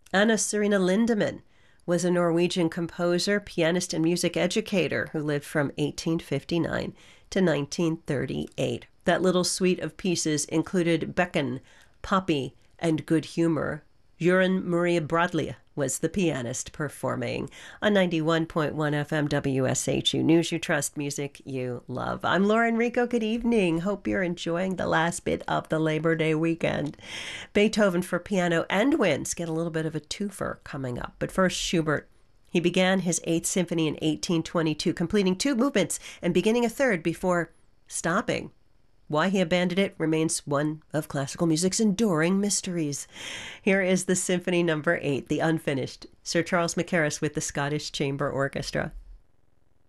Anna Serena Lindemann was a Norwegian composer, pianist, and music educator who lived from 1859 to 1938. That little suite of pieces included Becken, Poppy, and Good Humor. Jørgen Maria Bradley was the pianist performing on 91.1 FM WSHU News You Trust, Music You Love. I'm Lauren Rico. Good evening. Hope you're enjoying the last bit of the Labor Day weekend. Beethoven for piano and winds. Get a little bit of a twofer coming up. But first, Schubert. He began his Eighth Symphony in 1822, completing two movements and beginning a third before stopping. Why he abandoned it remains one of classical music's enduring mysteries. Here is the Symphony Number 8, the unfinished. Sir Charles Mackerras with the Scottish Chamber Orchestra.